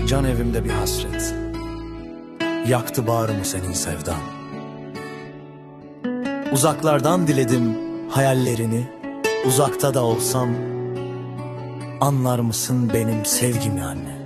Can evimde bir hasret, yaktı bağrımı senin sevdan. Uzaklardan diledim hayallerini, uzakta da olsam anlar mısın benim sevgimi anne?